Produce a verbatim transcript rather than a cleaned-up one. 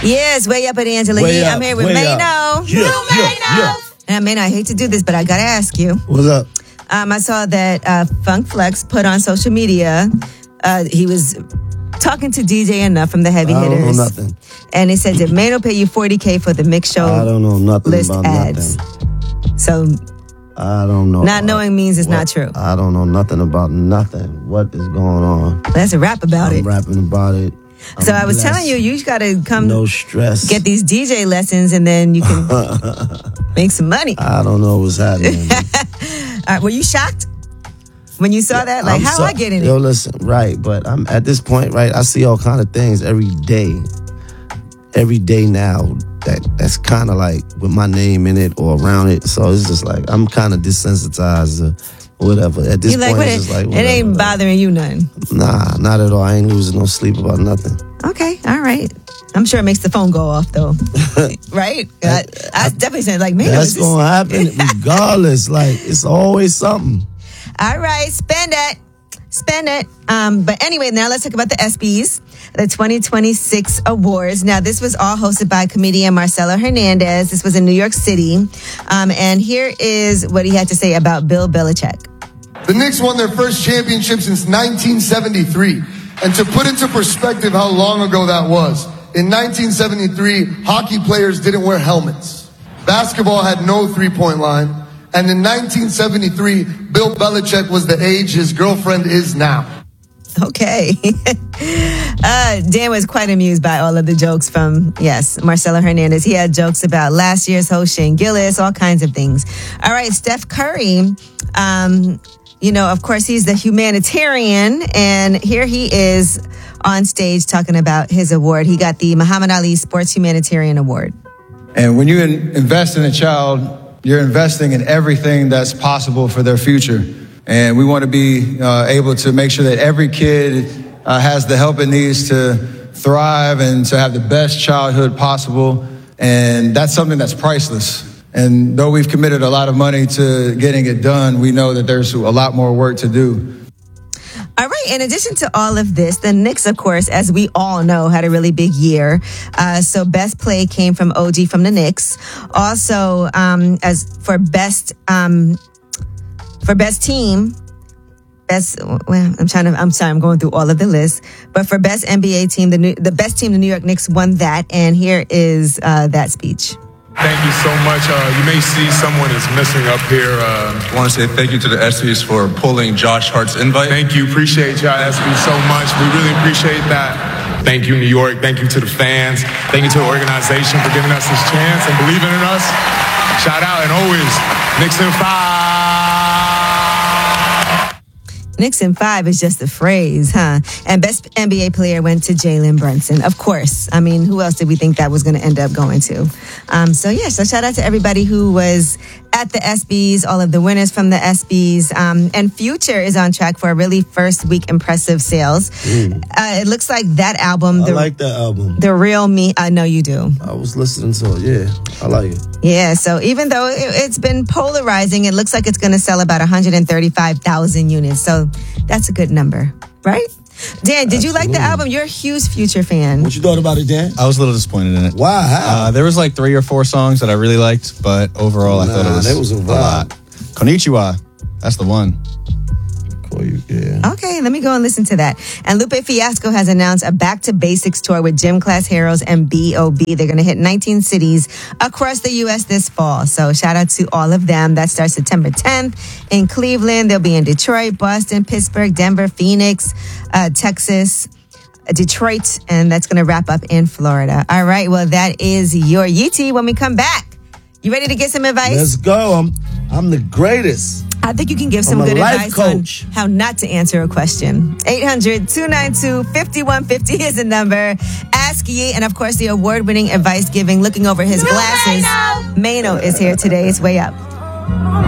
Yes, way up at Angela Way Yee. up, I'm here with way Mano. up. Yeah, Little yeah, Mano. yeah. And Mano, I hate to do this, but I gotta ask you. What's up? Um, I saw that uh, Funk Flex put on social media. Uh, he was talking to D J Enough from the Heavy I Hitters. don't know nothing. And he said, did Mano pay you forty K for the mix show? I don't know nothing list about ads. nothing. So I don't know. not knowing means it's what, not true. I don't know nothing about nothing. What is going on? Let's rap about I'm it. rapping about it. I'm So I was blessed. telling you, you got to come No stress. get these D J lessons and then you can make some money. I don't know what's happening. Uh, were you shocked when you saw that? Like, I'm how so- I get in Yo, it? listen, right, but I'm at this point, right, I see all kind of things every day. Every day now that that's kind of like with my name in it or around it. So it's just like I'm kind of desensitized to whatever. At this You like, point, what it's it, just like it whatever. ain't bothering you none. Nah, not at all. I ain't losing no sleep about nothing. Okay, all right. I'm sure it makes the phone go off though, right? I, I definitely said like, man, That's is this- gonna happen regardless. Like it's always something. All right, spend it. Spend it. Um, but anyway, now let's talk about the ESPYs, the twenty twenty-six awards. Now, this was all hosted by comedian Marcelo Hernandez. This was in New York City. Um, and here is what he had to say about Bill Belichick. The Knicks won their first championship since nineteen seventy-three. And to put into perspective how long ago that was, in nineteen seventy-three, hockey players didn't wear helmets. Basketball had no three-point line. And in nineteen seventy-three, Bill Belichick was the age his girlfriend is now. Okay. uh, Dan was quite amused by all of the jokes from, yes, Marcelo Hernandez. He had jokes about last year's host, Shane Gillis, all kinds of things. All right, Steph Curry, um, you know, of course, he's the humanitarian. And here he is on stage talking about his award. He got the Muhammad Ali Sports Humanitarian Award. And when you in- invest in a child, you're investing in everything that's possible for their future. And we want to be uh, able to make sure that every kid uh, has the help it needs to thrive and to have the best childhood possible. And that's something that's priceless. And though we've committed a lot of money to getting it done, we know that there's a lot more work to do. All right. In addition to all of this, the Knicks, of course, as we all know, had a really big year. Uh, so best play came from O G from the Knicks. Also, um, as for best um, for best team, best. Well, I'm trying to. I'm sorry. I'm going through all of the lists. But for best N B A team, the new, the best team, the New York Knicks, won that. And here is uh, that speech. Thank you so much. Uh, you may see someone is missing up here. Uh, I want to say thank you to the ESPYs for pulling Josh Hart's invite. thank you. Appreciate y'all, S B, so much. We really appreciate that. Thank you, New York. Thank you to the fans. Thank you to the organization for giving us this chance and believing in us. Shout out, and always, Knicks in five. Knicks in five is just a phrase, huh? And best N B A player went to Jalen Brunson, of course. I mean, who else did we think that was going to end up going to? Um, so, yeah, so shout out to everybody who was at the ESPYs, all of the winners from the ESPYs. Um, and Future is on track for a really first week impressive sales. Mm. Uh, it looks like that album. I the, like that album. The Real Me. I know you do. I was listening to it. Yeah, I like it. Yeah, so even though it, it's been polarizing, it looks like it's going to sell about one hundred thirty-five thousand units. So that's a good number, right? Dan, did Absolutely. you like the album? You're a huge Future fan. What you thought about it, Dan? I was a little disappointed in it. Why? How? Uh, there was like three or four songs that I really liked, but overall I nah, thought it was, that was a, a lot. Konnichiwa, that's the one. Yeah. Okay, let me go and listen to that. And Lupe Fiasco has announced a Back to Basics tour with Gym Class Heroes and B O B. They're going to hit nineteen cities across the U S this fall. So shout out to all of them. That starts September tenth in Cleveland. They'll be in Detroit, Boston, Pittsburgh, Denver, Phoenix, uh, Texas, Detroit, and that's going to wrap up in Florida. All right, well, that is your Yeetie. When we come back, you ready to get some advice? Let's go. I'm, I'm the greatest. I think you can give some I'm a good life advice coach. on how not to answer a question. eight hundred, two nine two, five one five zero is the number. Ask Ye, and of course, the award-winning advice giving, looking over his glasses. Mano is here today. It's way up.